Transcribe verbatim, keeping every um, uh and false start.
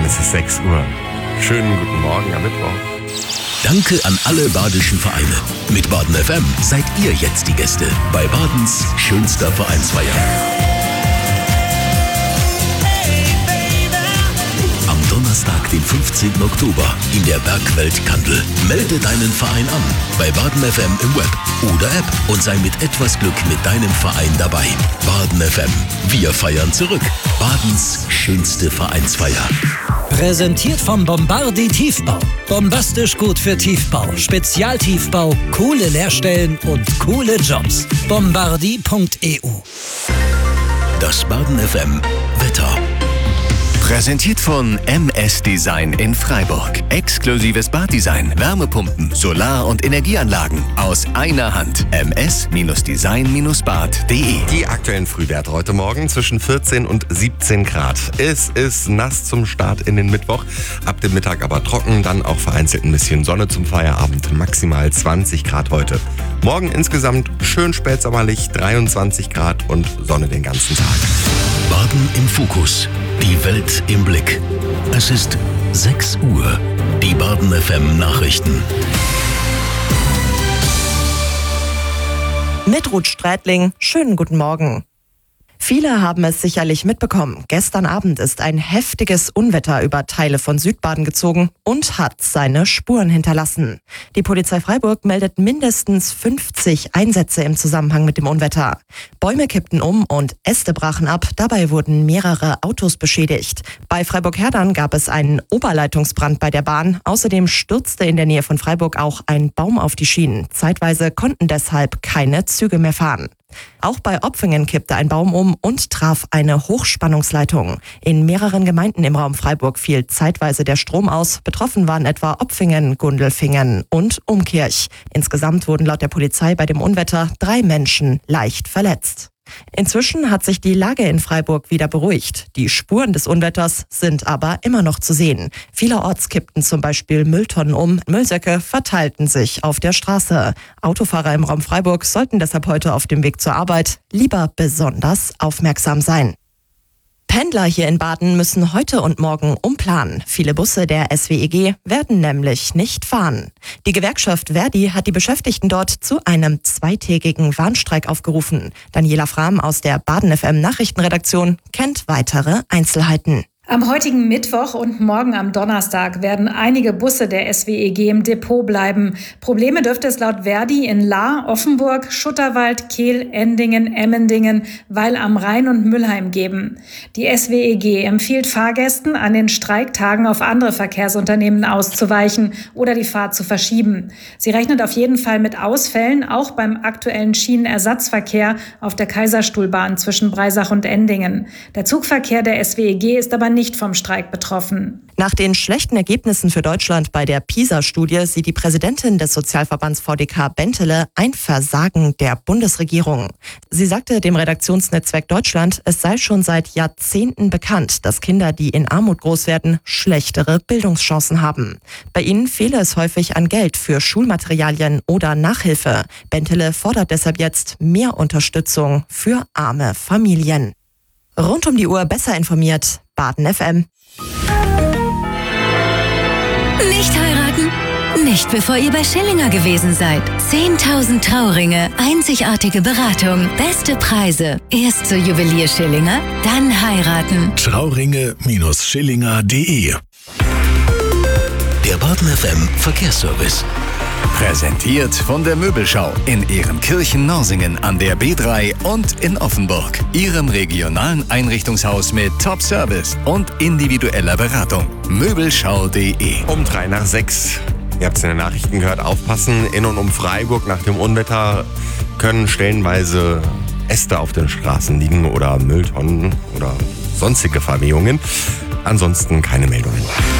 Es ist sechs Uhr. Schönen guten Morgen am Mittwoch. Danke an alle badischen Vereine. Mit Baden F M seid ihr jetzt die Gäste bei Badens schönster Vereinsfeier. Am Donnerstag, den fünfzehnten Oktober in der Bergwelt Kandel. Melde deinen Verein an bei Baden F M im Web oder App und sei mit etwas Glück mit deinem Verein dabei. Baden F M. Wir feiern zurück. Badens schönste Vereinsfeier. Präsentiert vom Bombardi Tiefbau. Bombastisch gut für Tiefbau, Spezialtiefbau, coole Leerstellen und coole Jobs. Bombardi punkt e u. Das Baden F M Wetter. Präsentiert von M S Design in Freiburg. Exklusives Baddesign, Wärmepumpen, Solar- und Energieanlagen aus einer Hand. m s design bad punkt d e. Die aktuellen Frühwerte heute Morgen zwischen vierzehn und siebzehn Grad. Es ist nass zum Start in den Mittwoch. Ab dem Mittag aber trocken, dann auch vereinzelt ein bisschen Sonne zum Feierabend. Maximal zwanzig Grad heute. Morgen insgesamt schön spätsommerlich, dreiundzwanzig Grad und Sonne den ganzen Tag. Baden im Fokus. Die Welt im Blick. Es ist sechs Uhr. Die Baden F M Nachrichten. Mit Ruth Strätling, schönen guten Morgen. Viele haben es sicherlich mitbekommen. Gestern Abend ist ein heftiges Unwetter über Teile von Südbaden gezogen und hat seine Spuren hinterlassen. Die Polizei Freiburg meldet mindestens fünfzig Einsätze im Zusammenhang mit dem Unwetter. Bäume kippten um und Äste brachen ab. Dabei wurden mehrere Autos beschädigt. Bei Freiburg-Herdern gab es einen Oberleitungsbrand bei der Bahn. Außerdem stürzte in der Nähe von Freiburg auch ein Baum auf die Schienen. Zeitweise konnten deshalb keine Züge mehr fahren. Auch bei Opfingen kippte ein Baum um und traf eine Hochspannungsleitung. In mehreren Gemeinden im Raum Freiburg fiel zeitweise der Strom aus. Betroffen waren etwa Opfingen, Gundelfingen und Umkirch. Insgesamt wurden laut der Polizei bei dem Unwetter drei Menschen leicht verletzt. Inzwischen hat sich die Lage in Freiburg wieder beruhigt. Die Spuren des Unwetters sind aber immer noch zu sehen. Vielerorts kippten zum Beispiel Mülltonnen um, Müllsäcke verteilten sich auf der Straße. Autofahrer im Raum Freiburg sollten deshalb heute auf dem Weg zur Arbeit lieber besonders aufmerksam sein. Pendler hier in Baden müssen heute und morgen umplanen. Viele Busse der S W E G werden nämlich nicht fahren. Die Gewerkschaft Verdi hat die Beschäftigten dort zu einem zweitägigen Warnstreik aufgerufen. Daniela Frahm aus der Baden F M Nachrichtenredaktion kennt weitere Einzelheiten. Am heutigen Mittwoch und morgen am Donnerstag werden einige Busse der S W E G im Depot bleiben. Probleme dürfte es laut Verdi in Lahr, Offenburg, Schutterwald, Kehl, Endingen, Emmendingen, Weil am Rhein und Mülheim geben. Die S W E G empfiehlt Fahrgästen, an den Streiktagen auf andere Verkehrsunternehmen auszuweichen oder die Fahrt zu verschieben. Sie rechnet auf jeden Fall mit Ausfällen, auch beim aktuellen Schienenersatzverkehr auf der Kaiserstuhlbahn zwischen Breisach und Endingen. Der Zugverkehr der S W E G ist aber nicht nicht vom Streik betroffen. Nach den schlechten Ergebnissen für Deutschland bei der PISA-Studie sieht die Präsidentin des Sozialverbands V D K Bentele ein Versagen der Bundesregierung. Sie sagte dem Redaktionsnetzwerk Deutschland, es sei schon seit Jahrzehnten bekannt, dass Kinder, die in Armut groß werden, schlechtere Bildungschancen haben. Bei ihnen fehle es häufig an Geld für Schulmaterialien oder Nachhilfe. Bentele fordert deshalb jetzt mehr Unterstützung für arme Familien. Rund um die Uhr besser informiert, Baden F M. Nicht heiraten? Nicht bevor ihr bei Schillinger gewesen seid. zehntausend Trauringe, einzigartige Beratung, beste Preise. Erst zur Juwelier Schillinger, dann heiraten. Trauringe Schillinger punkt de. Der Baden F M Verkehrsservice. Präsentiert von der Möbelschau in Ehrenkirchen-Norsingen an der B drei und in Offenburg. Ihrem regionalen Einrichtungshaus mit Top-Service und individueller Beratung. Möbelschau punkt de. Um drei nach sechs. Ihr habt es in den Nachrichten gehört, aufpassen. In und um Freiburg nach dem Unwetter können stellenweise Äste auf den Straßen liegen oder Mülltonnen oder sonstige Verwehungen. Ansonsten keine Meldungen.